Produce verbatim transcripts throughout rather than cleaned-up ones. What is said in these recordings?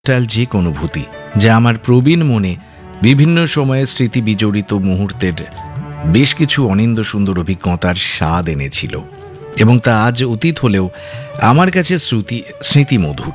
Nostalgic অনুভূতি যা আমার প্রবীণ মনে বিভিন্ন সময়ে স্মৃতি বিজড়িত মুহূর্তের বেশ কিছু অনিন্দ সুন্দর অভিজ্ঞতার স্বাদ এনেছিল এবং তা আজ অতীত হলেও আমার কাছে শ্রুতি স্মৃতিমধুর।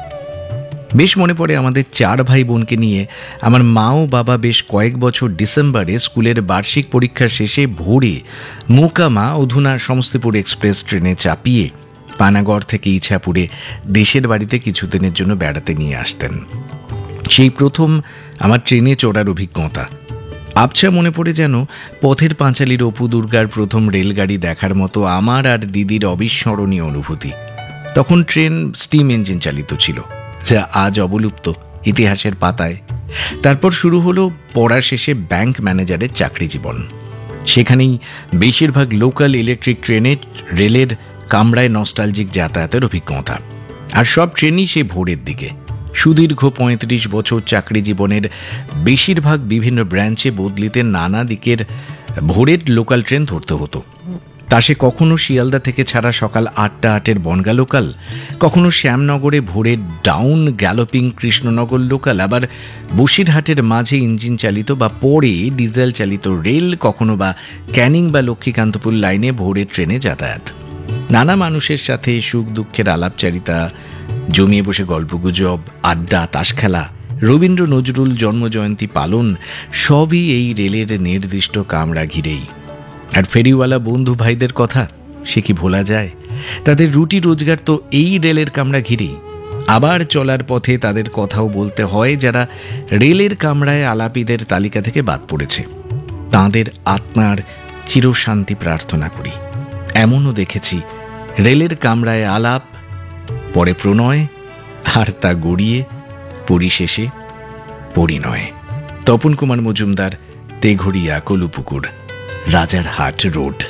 বেশ মনে পড়ে আমাদের চার ভাই বোনকে নিয়ে আমার মা ও বাবা বেশ কয়েক বছর ডিসেম্বরে স্কুলের বার্ষিক পরীক্ষা শেষে ভোরে মোকামা অধুনা সমস্তিপুর এক্সপ্রেস ট্রেনে চাপিয়ে পানাগড় থেকে ইছাপুরে দেশের বাড়িতে কিছুদিনের জন্য বেড়াতে নিয়ে আসতেন। সেই প্রথম আমার ট্রেনে চড়ার অভিজ্ঞতা আবছা মনে পড়ে যেন পথের পাঁচালীর অপু দুর্গার প্রথম রেলগাড়ি দেখার মতো আমার আর দিদির অবিস্মরণীয় অনুভূতি। তখন ট্রেন স্টিম ইঞ্জিন চালিত ছিল, যা আজ অবলুপ্ত ইতিহাসের পাতায়। তারপর শুরু হলো পড়া শেষে ব্যাংক ম্যানেজারের চাকরি জীবন। সেখানেই বেশিরভাগ লোকাল ইলেকট্রিক ট্রেনে রেলের কামরায় নস্টালজিক যাতায়াতের অভিজ্ঞতা। আর সব ট্রেনই সে ভোরের দিকে। সুদীর্ঘ পঁয়ত্রিশ বছর চাকরি জীবনের বেশিরভাগ বিভিন্ন ব্রাঞ্চে বদলিতে নানা দিকের ভোরের লোকাল ট্রেন ধরতে হতো। তা সে কখনো শিয়ালদা থেকে ছাড়া সকাল আটটা আটের বনগা লোকাল, কখনো শ্যামনগরে ভোরের ডাউন গ্যালোপিং কৃষ্ণনগর লোকাল, আবার বসিরহাটের মাঝে ইঞ্জিন চালিত বা পরে ডিজেল চালিত রেল, কখনো বা ক্যানিং বা লক্ষ্মীকান্তপুর লাইনে ভোরের ট্রেনে যাতায়াত। নানা মানুষের সাথে সুখ দুঃখের আলাপচারিতা, জমিয়ে বসে গল্পগুজব, আড্ডা, তাস খেলা, রবীন্দ্র নজরুল জন্মজয়ন্তী পালন সবই এই রেলের নির্দিষ্ট কামরা ঘিরেই। আর ফেরিওয়ালা বন্ধু ভাইদের কথা সে কি ভোলা যায়? তাদের রুটি রোজগার তো এই রেলের কামরা ঘিরেই। আবার চলার পথে তাদের কথাও বলতে হয় যারা রেলের কামরায় আলাপীদের তালিকা থেকে বাদ পড়েছে। তাঁদের আত্মার চিরশান্তি প্রার্থনা করি। এমনও দেখেছি রেলের কামরায় আলাপ, পরে প্রণয়, আর তা গড়িয়ে পরিশেষে পরিণয়। তপন কুমার মজুমদার, তেঘড়িয়া, কলুপুকুর, রাজারহাট রোড।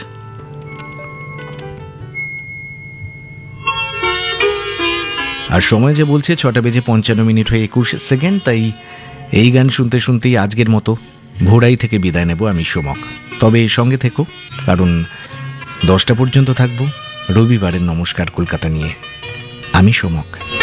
আর সময় যে বলছে ছটা বেজে পঞ্চান্ন মিনিট হয়ে একুশ সেকেন্ড। তাই এই গান শুনতে শুনতেই আজকের মতো ভোরাই থেকে বিদায় নেব আমি সোমক। তবে সঙ্গে থেকো, কারণ দশটা পর্যন্ত থাকবো রবিবারের নমস্কার কলকাতা নিয়ে। আমি সোমক।